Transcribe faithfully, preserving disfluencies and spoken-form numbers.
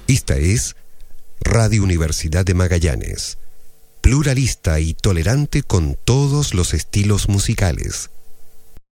Esta es Radio Universidad de Magallanes, pluralista y tolerante con todos los estilos musicales.